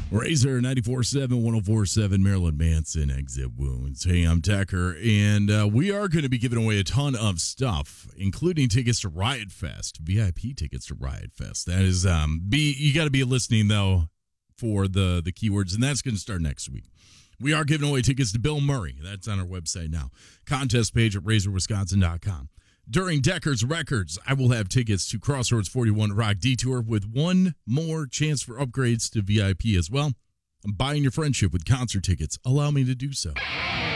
Razor 94.7, 104.7, Marilyn Manson, Exit Wounds. Hey, I'm Tucker, and we are going to be giving away a ton of stuff, including tickets to Riot Fest, VIP tickets to Riot Fest. That is, you got to be listening, though, for the keywords, and that's going to start next week. We are giving away tickets to Bill Murray. That's on our website now. Contest page at razorwisconsin.com. During Decker's Records, I will have tickets to Crossroads 41 Rock Detour with one more chance for upgrades to VIP as well. I'm buying your friendship with concert tickets. Allow me to do so.